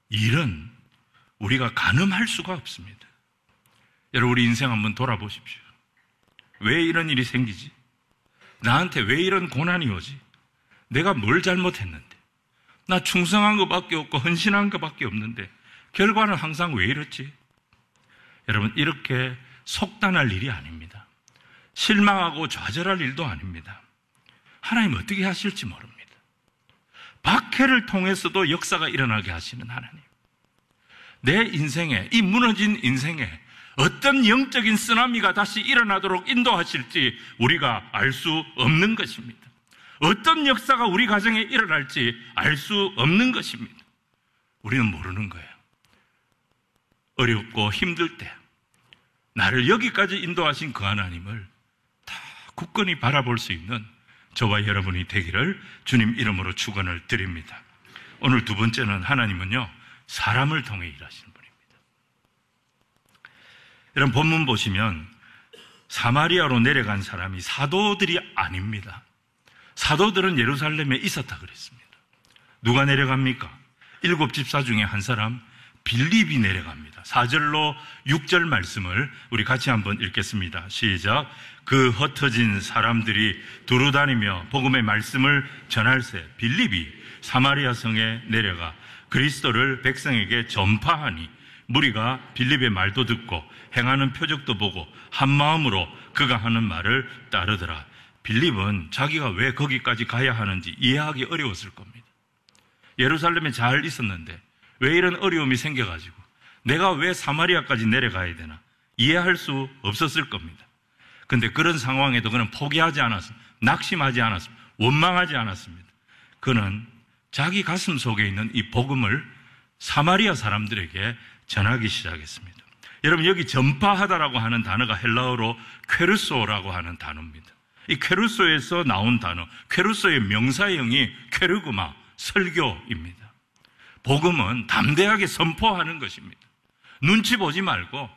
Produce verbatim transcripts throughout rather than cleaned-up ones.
일은 우리가 가늠할 수가 없습니다. 여러분, 우리 인생 한번 돌아보십시오. 왜 이런 일이 생기지? 나한테 왜 이런 고난이 오지? 내가 뭘 잘못했는데? 나 충성한 것밖에 없고 헌신한 것밖에 없는데 결과는 항상 왜 이렇지? 여러분, 이렇게 속단할 일이 아닙니다. 실망하고 좌절할 일도 아닙니다. 하나님 어떻게 하실지 모릅니다. 박해를 통해서도 역사가 일어나게 하시는 하나님. 내 인생에, 이 무너진 인생에 어떤 영적인 쓰나미가 다시 일어나도록 인도하실지 우리가 알 수 없는 것입니다. 어떤 역사가 우리 가정에 일어날지 알 수 없는 것입니다. 우리는 모르는 거예요. 어렵고 힘들 때 나를 여기까지 인도하신 그 하나님을 다 굳건히 바라볼 수 있는 저와 여러분이 되기를 주님 이름으로 축원을 드립니다. 오늘 두 번째는 하나님은요, 사람을 통해 일하시는 분입니다. 여러분, 본문 보시면 사마리아로 내려간 사람이 사도들이 아닙니다. 사도들은 예루살렘에 있었다 그랬습니다. 누가 내려갑니까? 일곱 집사 중에 한 사람 빌립이 내려갑니다. 사 절로 육 절 말씀을 우리 같이 한번 읽겠습니다. 시작. 그 흩어진 사람들이 두루 다니며 복음의 말씀을 전할새 빌립이 사마리아 성에 내려가 그리스도를 백성에게 전파하니 무리가 빌립의 말도 듣고 행하는 표적도 보고 한 마음으로 그가 하는 말을 따르더라. 빌립은 자기가 왜 거기까지 가야 하는지 이해하기 어려웠을 겁니다. 예루살렘에 잘 있었는데 왜 이런 어려움이 생겨가지고 내가 왜 사마리아까지 내려가야 되나 이해할 수 없었을 겁니다. 근데 그런 상황에도 그는 포기하지 않았습니다. 낙심하지 않았습니다. 원망하지 않았습니다. 그는 자기 가슴 속에 있는 이 복음을 사마리아 사람들에게 전하기 시작했습니다. 여러분, 여기 전파하다라고 하는 단어가 헬라어로 퀘르소라고 하는 단어입니다. 이 퀘르소에서 나온 단어, 퀘르소의 명사형이 퀘르그마, 설교입니다. 복음은 담대하게 선포하는 것입니다. 눈치 보지 말고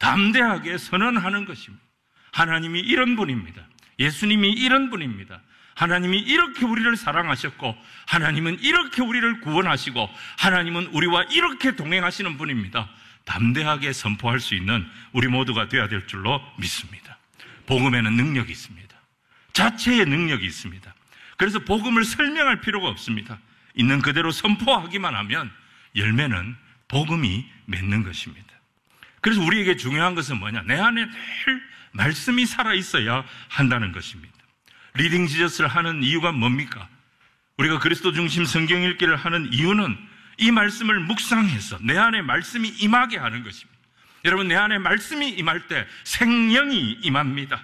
담대하게 선언하는 것입니다. 하나님이 이런 분입니다. 예수님이 이런 분입니다. 하나님이 이렇게 우리를 사랑하셨고 하나님은 이렇게 우리를 구원하시고 하나님은 우리와 이렇게 동행하시는 분입니다. 담대하게 선포할 수 있는 우리 모두가 되어야 될 줄로 믿습니다. 복음에는 능력이 있습니다. 자체의 능력이 있습니다. 그래서 복음을 설명할 필요가 없습니다. 있는 그대로 선포하기만 하면 열매는 복음이 맺는 것입니다. 그래서 우리에게 중요한 것은 뭐냐? 내 안에 늘 말씀이 살아있어야 한다는 것입니다. 리딩 지저스를 하는 이유가 뭡니까? 우리가 그리스도 중심 성경 읽기를 하는 이유는 이 말씀을 묵상해서 내 안에 말씀이 임하게 하는 것입니다. 여러분, 내 안에 말씀이 임할 때 생명이 임합니다.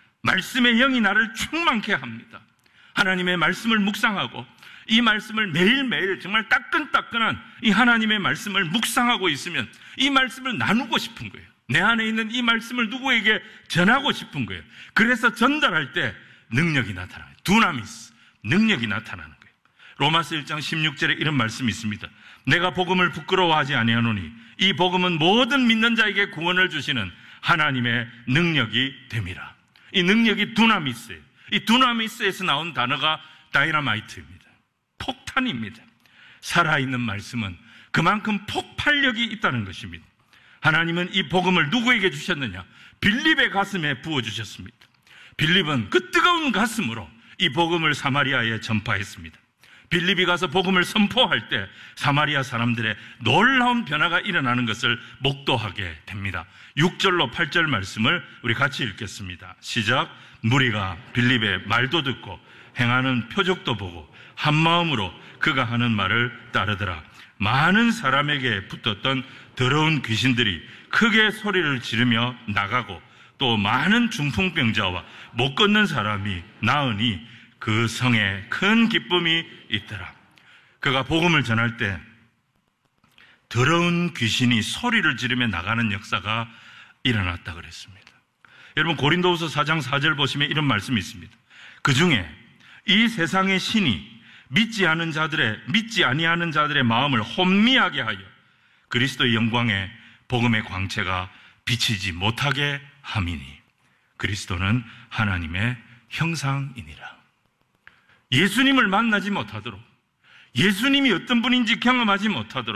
말씀의 영이 나를 충만케 합니다. 하나님의 말씀을 묵상하고 이 말씀을 매일매일 정말 따끈따끈한 이 하나님의 말씀을 묵상하고 있으면 이 말씀을 나누고 싶은 거예요. 내 안에 있는 이 말씀을 누구에게 전하고 싶은 거예요. 그래서 전달할 때 능력이 나타나요. 두나미스, 능력이 나타나는 거예요. 로마서 일 장 십육 절에 이런 말씀이 있습니다. 내가 복음을 부끄러워하지 아니하노니 이 복음은 모든 믿는 자에게 구원을 주시는 하나님의 능력이 됨이라. 이 능력이 두나미스예요. 이 두나미스에서 나온 단어가 다이너마이트입니다. 폭탄입니다. 살아있는 말씀은 그만큼 폭발력이 있다는 것입니다. 하나님은 이 복음을 누구에게 주셨느냐? 빌립의 가슴에 부어주셨습니다. 빌립은 그 뜨거운 가슴으로 이 복음을 사마리아에 전파했습니다. 빌립이 가서 복음을 선포할 때 사마리아 사람들의 놀라운 변화가 일어나는 것을 목도하게 됩니다. 육 절로 팔 절 말씀을 우리 같이 읽겠습니다. 시작. 무리가 빌립의 말도 듣고 행하는 표적도 보고 한 마음으로 그가 하는 말을 따르더라. 많은 사람에게 붙었던 더러운 귀신들이 크게 소리를 지르며 나가고 또 많은 중풍병자와 못 걷는 사람이 나으니 그 성에 큰 기쁨이 있더라. 그가 복음을 전할 때 더러운 귀신이 소리를 지르며 나가는 역사가 일어났다 그랬습니다. 여러분, 고린도후서 사 장 사 절 보시면 이런 말씀이 있습니다. 그 중에 이 세상의 신이 믿지 않은 자들의 믿지 아니하는 자들의 마음을 혼미하게 하여 그리스도의 영광에 복음의 광채가 비치지 못하게 함이니 그리스도는 하나님의 형상이니라. 예수님을 만나지 못하도록, 예수님이 어떤 분인지 경험하지 못하도록